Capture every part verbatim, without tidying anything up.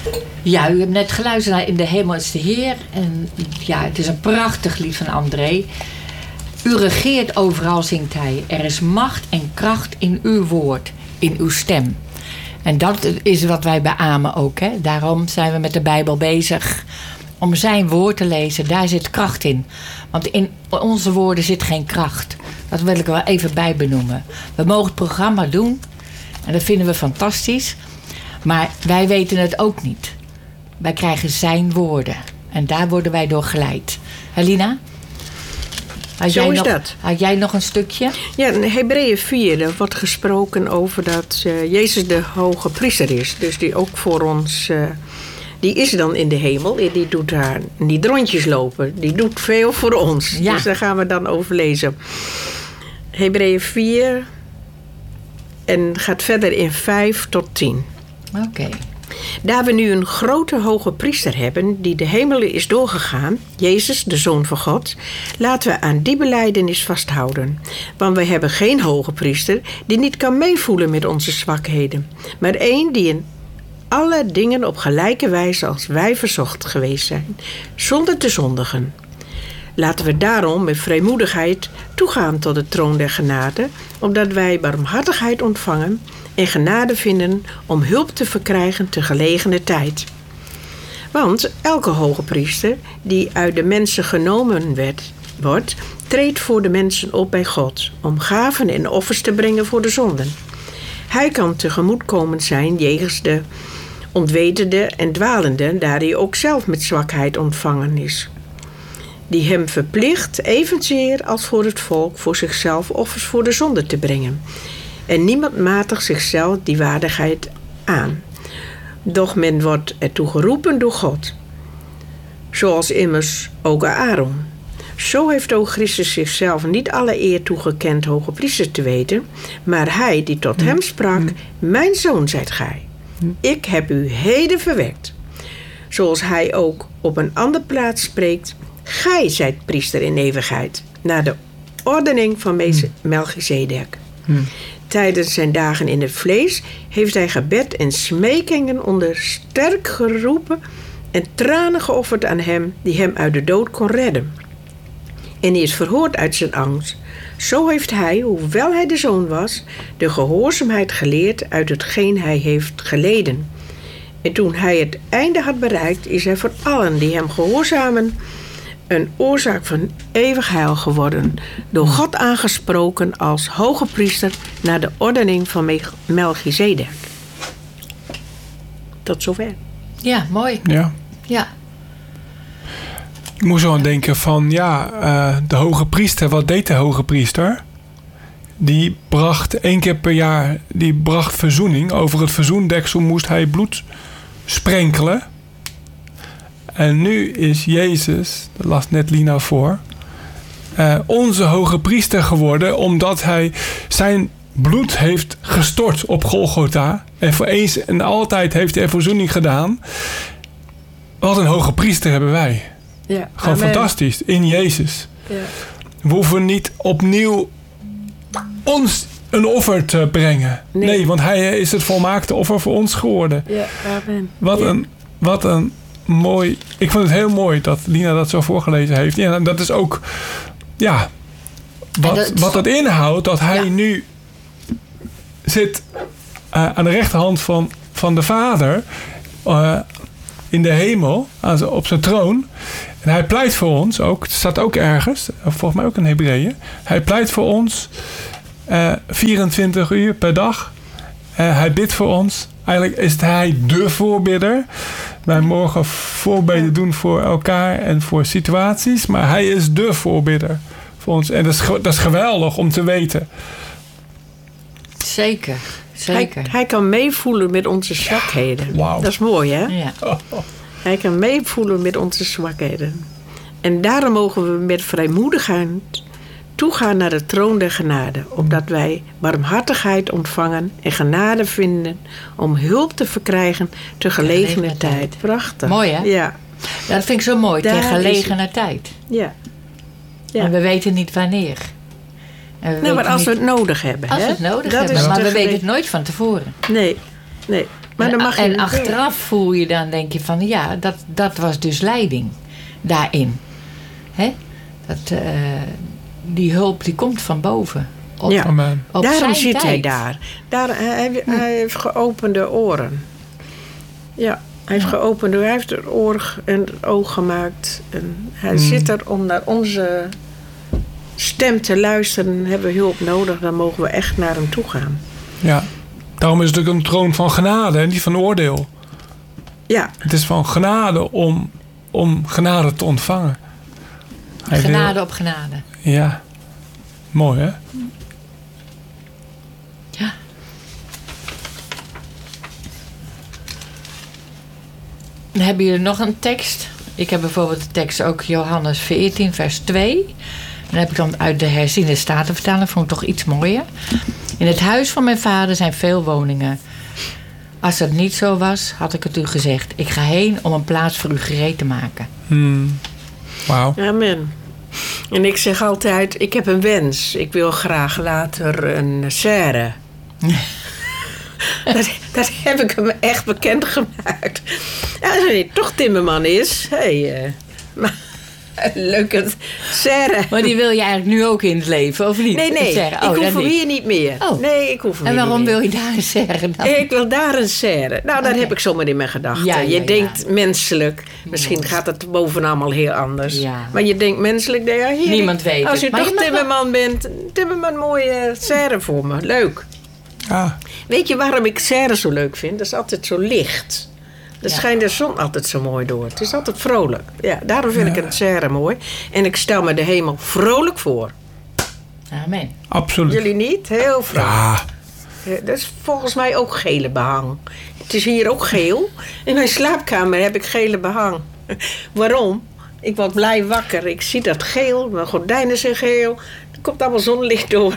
Ja, u hebt net geluisterd naar In de Hemel is de Heer. En ja, het is een prachtig lied van André. U regeert overal, zingt hij. Er is macht en kracht in uw woord, in uw stem. En dat is wat wij beamen ook. Hè? Daarom zijn we met de Bijbel bezig. Om zijn woord te lezen, daar zit kracht in. Want in onze woorden zit geen kracht. Dat wil ik er wel even bij benoemen. We mogen het programma doen. En dat vinden we fantastisch. Maar wij weten het ook niet. Wij krijgen zijn woorden. En daar worden wij door geleid. Helena? Had Zo jij is nog, dat. Had jij nog een stukje? Ja, in Hebreeën vier er wordt gesproken over dat uh, Jezus de hoge priester is. Dus die ook voor ons... Uh, die is dan in de hemel. En die doet daar niet rondjes lopen. Die doet veel voor ons. Ja. Dus daar gaan we dan over lezen. Hebreeën vier... En gaat verder in vijf tot tien. Oké. Okay. Daar we nu een grote hoge priester hebben die de hemelen is doorgegaan, Jezus, de Zoon van God, laten we aan die belijdenis vasthouden. Want we hebben geen hoge priester die niet kan meevoelen met onze zwakheden, maar één die in alle dingen op gelijke wijze als wij verzocht geweest zijn, zonder te zondigen. Laten we daarom met vrijmoedigheid toegaan tot de troon der genade, opdat wij barmhartigheid ontvangen en genade vinden om hulp te verkrijgen te gelegene tijd. Want elke hoge priester die uit de mensen genomen werd, wordt, treedt voor de mensen op bij God, om gaven en offers te brengen voor de zonden. Hij kan tegemoetkomend zijn jegens de ontwetende en dwalende, daar hij ook zelf met zwakheid ontvangen is. Die hem verplicht evenzeer als voor het volk voor zichzelf offers voor de zonde te brengen. En niemand matigt zichzelf die waardigheid aan. Doch men wordt ertoe geroepen door God. Zoals immers ook Aaron. Zo heeft ook Christus zichzelf niet alle eer toegekend hoge priester te weten, maar hij die tot hem sprak, mijn zoon zijt gij. Ik heb u heden verwekt. Zoals hij ook op een andere plaats spreekt, gij zijt priester in eeuwigheid, naar de ordening van Melchizedek. Hmm. Tijdens zijn dagen in het vlees heeft hij gebed en smekingen onder sterk geroepen en tranen geofferd aan hem die hem uit de dood kon redden. En hij is verhoord uit zijn angst. Zo heeft hij, hoewel hij de zoon was, de gehoorzaamheid geleerd uit hetgeen hij heeft geleden. En toen hij het einde had bereikt, is hij voor allen die hem gehoorzamen een oorzaak van eeuwig heil geworden, door God aangesproken als hoge priester naar de ordening van Melchizedek. Tot zover. Ja, mooi. Ja. Ja. Ik moest wel denken van, ja, uh, de hoge priester, wat deed de hoge priester? Die bracht één keer per jaar, die bracht verzoening. Over het verzoendeksel moest hij bloed sprenkelen. En nu is Jezus, dat las net Lina voor, uh, onze hoge priester geworden, omdat hij zijn bloed heeft gestort op Golgotha. En voor eens en altijd heeft hij verzoening gedaan. Wat een hoge priester hebben wij. Ja, gewoon amen. Fantastisch, in Jezus. Ja. We hoeven niet opnieuw ons een offer te brengen. Nee, Nee, want hij is het volmaakte offer voor ons geworden. Ja, amen. Wat Ja. een, wat een mooi... Ik vond het heel mooi dat Lina dat zo voorgelezen heeft. Ja, dat is ook... Ja, wat dat, wat het inhoudt, dat hij ja. nu zit uh, aan de rechterhand van, van de Vader... Uh, in de hemel, aan zijn, op zijn troon. En hij pleit voor ons ook. Het staat ook ergens, volgens mij ook in Hebreeën. Hij pleit voor ons uh, vierentwintig uur per dag. Uh, hij bidt voor ons. Eigenlijk is hij de voorbidder. Wij mogen voorbeden doen voor elkaar en voor situaties. Maar hij is de voorbidder voor ons. En dat is, dat is geweldig om te weten. Zeker, zeker. Hij, hij kan meevoelen met onze zwakheden. Ja, wauw. Dat is mooi, hè? Ja. Oh, oh. Hij kan meevoelen met onze zwakheden. En daarom mogen we met vrijmoedigheid toegaan naar de troon der genade, opdat wij barmhartigheid ontvangen en genade vinden om hulp te verkrijgen te gelegene gelegene tijd. tijd. Prachtig. Mooi, hè? Ja. Ja, dat vind ik zo mooi, Daar ter gelegene tijd. Ja. Ja. En we weten niet wanneer. En we Nou, maar weten als we niet- het nodig hebben. Als hè? we het nodig Dat hebben, is maar te we weten gele- het nooit van tevoren. Nee, nee. Maar dan mag je en niet achteraf voel je dan, denk je van... ja, dat, dat was dus leiding daarin. Hè? Dat, uh, die hulp die komt van boven. Op, Ja. Amen. op Daarom zijn zit tijd. hij daar. daar hij, hij heeft geopende oren. Ja, hij heeft geopende oren. Hij heeft het oor en het oog gemaakt. En hij Hmm. zit er om naar onze stem te luisteren. Hebben we hulp nodig, dan mogen we echt naar hem toe gaan. Ja. Daarom is het ook een troon van genade en niet van oordeel. Ja, Het is van genade om, om genade te ontvangen. Hij Genade wil- op genade. Ja. Mooi, hè? Ja. Dan hebben jullie nog een tekst. Ik heb bijvoorbeeld de tekst ook Johannes veertien, vers twee. Dan heb ik dan uit de herziende statenvertaling, vond ik toch iets mooier. In het huis van mijn vader zijn veel woningen. Als het niet zo was, had ik het u gezegd. Ik ga heen om een plaats voor u gereed te maken. Hmm. Wauw. amen. En ik zeg altijd, ik heb een wens. Ik wil graag later een serre. dat, dat heb ik hem echt bekend gemaakt. Ja, als hij toch timmerman is. Hey, uh, maar, leuke serre. Maar die wil je eigenlijk nu ook in het leven, of niet? Nee, nee, Zeggen. ik Oh, hoef dan hem niet. hier niet meer. Oh. Nee, ik hoef hem En hier waarom niet meer. wil je daar zeggen dan? Ik wil daar een serre. Nou, dat Oké. heb ik zomaar in mijn gedachten. Ja, ja, je ja. denkt menselijk. Misschien Mooi. gaat het boven allemaal heel anders. Ja. Maar je denkt menselijk. Ja, hier, Niemand weet Als het. je Maar toch je mag wel- timmerman bent. Timmerman, mooie serre voor me. Leuk. Ja. Weet je waarom ik serre zo leuk vind? Dat is altijd zo licht. Er Ja. schijnt de zon altijd zo mooi door. Het is altijd vrolijk. Ja, daarom vind ik een serre mooi. En ik stel me de hemel vrolijk voor. Amen. Absoluut. Jullie niet? Heel vrolijk. Ja. Eh, Dat is volgens mij ook gele behang. Het is hier ook geel. In mijn slaapkamer heb ik gele behang. Waarom? Ik word blij wakker. Ik zie dat geel. Mijn gordijnen zijn geel. Er komt allemaal zonlicht door.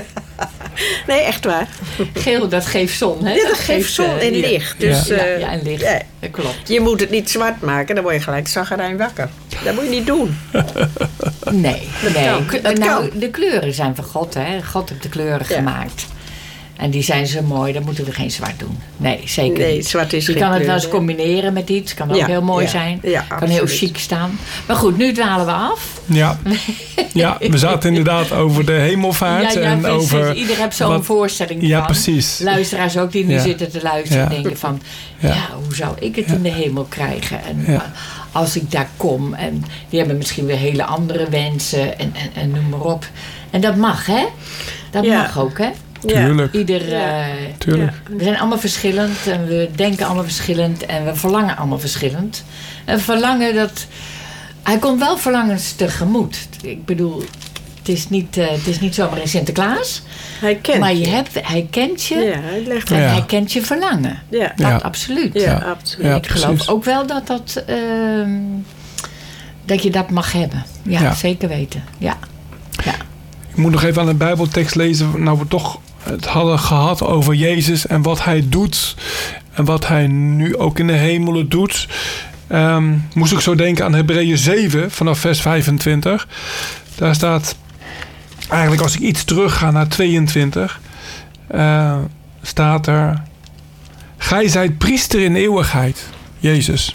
Nee, echt waar. Geel, dat geeft zon, hè? Ja, dat geeft zon eh, en hier. licht. Dus, Ja, eh, ja, en licht. ja. Dat klopt. Je moet het niet zwart maken. Dan word je gelijk zagrijn wakker. Dat moet je niet doen. Nee, Dat nee. kan, K- dat nou, kan. de kleuren zijn van God, hè? God heeft de kleuren Ja. gemaakt. En die zijn zo mooi, dan moeten we geen zwart doen. Nee, zeker Nee, niet. zwart is Je geen kan het kleur, wel eens hè? combineren met iets. Kan ook Ja, heel mooi ja. zijn. Ja, kan heel absoluut. chic staan. Maar goed, nu dwalen we af. Ja. Ja, we zaten inderdaad over de hemelvaart. Ja, ja, en precies. over Ieder heeft zo'n wat- voorstelling Ja, van. precies. Luisteraars ook die nu Ja. zitten te luisteren. Ja. Denken van, Ja. ja. hoe zou ik het in de hemel krijgen? En Ja. uh, als ik daar kom. En die hebben misschien weer hele andere wensen. En, en, en noem maar op. En dat mag, hè? Dat Ja. mag ook, hè? Tuurlijk. Ieder, Ja. eh, Tuurlijk. we zijn allemaal verschillend. En we denken allemaal verschillend. En we verlangen allemaal verschillend. En verlangen dat... Hij komt wel verlangens tegemoet. Ik bedoel... Het is, niet, uh, het is niet zomaar in Sinterklaas. Hij kent Maar je hebt, hij kent je. Ja, hij legt En Ja. hij kent je verlangen. Ja, Dat Ja. absoluut. ja, Ja. absoluut. Ja. Ik geloof precies. ook wel dat, dat, ehm, dat je dat mag hebben. Ja, Ja. zeker weten. Ja. Ja. Ik moet nog even aan een Bijbeltekst lezen. Nou, we toch het hadden gehad over Jezus en wat hij doet. En wat hij nu ook in de hemelen doet. Ehm, moest ik zo denken aan Hebreeën zeven vanaf vers vijfentwintig. Daar staat, eigenlijk als ik iets terug ga naar tweeëntwintig. eh, staat er... Gij zijt priester in eeuwigheid, Jezus.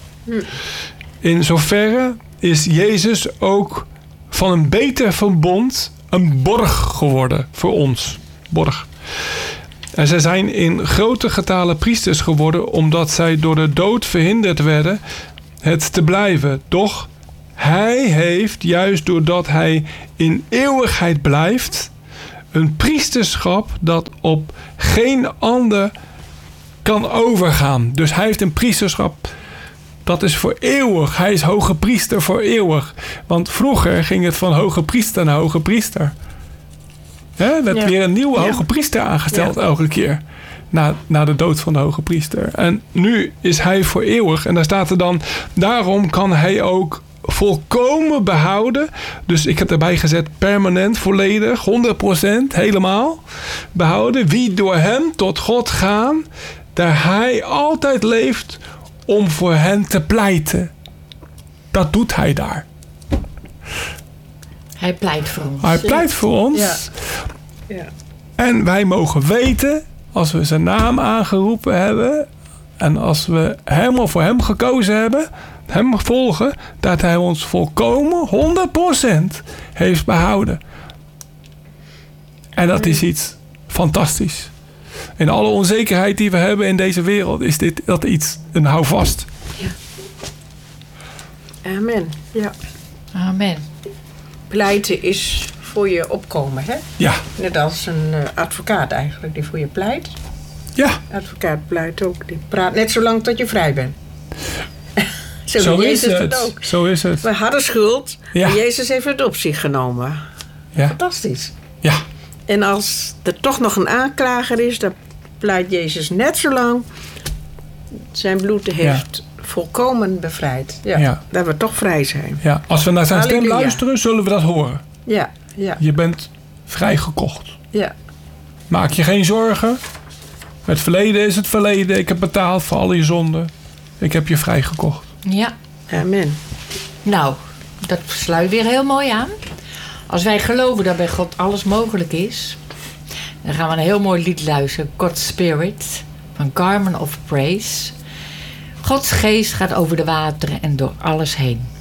In zoverre is Jezus ook van een beter verbond een borg geworden voor ons. Borg. En zij zijn in grote getale priesters geworden, omdat zij door de dood verhinderd werden het te blijven. Doch hij heeft, juist doordat hij in eeuwigheid blijft, een priesterschap dat op geen ander kan overgaan. Dus hij heeft een priesterschap dat is voor eeuwig. Hij is hoge priester voor eeuwig. Want vroeger ging het van hoge priester naar hoge priester. Er werd Ja. weer een nieuwe Ja. hoge priester aangesteld Ja. elke keer. Na, na de dood van de hoge priester. En nu is hij voor eeuwig. En daar staat er dan... Daarom kan hij ook volkomen behouden. Dus ik heb erbij gezet permanent, volledig, honderd procent, helemaal behouden. Wie door hem tot God gaan, daar hij altijd leeft om voor hen te pleiten. Dat doet hij daar. Hij pleit voor ons. Hij pleit voor ons. Ja. Ja. En wij mogen weten, als we zijn naam aangeroepen hebben, En als we helemaal voor hem gekozen hebben, hem volgen, dat hij ons volkomen honderd procent heeft behouden. En dat is iets fantastisch. In alle onzekerheid die we hebben in deze wereld, is dit dat iets een houvast. Ja. Amen. Ja. Amen. Pleiten is voor je opkomen, hè? Ja. Net als een uh, advocaat eigenlijk, die voor je pleit. Ja. Advocaat pleit ook. Die praat net zo lang tot je vrij bent. Zo, Zo is Jezus het. ook. Zo is het. We hadden schuld, Ja. maar Jezus heeft het op zich genomen. Ja. Fantastisch. Ja. En als er toch nog een aanklager is, dan pleit Jezus net zo lang. Zijn bloed heeft volkomen bevrijd. Ja, Ja. Dat we toch vrij zijn. Ja. Als we naar zijn stem Halleluja. luisteren, zullen we dat horen. Ja, ja, Je bent vrijgekocht. ja. Maak je geen zorgen. Het verleden is het verleden. Ik heb betaald voor al je zonden. Ik heb je vrijgekocht. Ja. Amen. Nou, dat sluit weer heel mooi aan. Als wij geloven dat bij God alles mogelijk is, dan gaan we een heel mooi lied luisteren. God's Spirit van Carmen of Praise. Gods geest gaat over de wateren en door alles heen.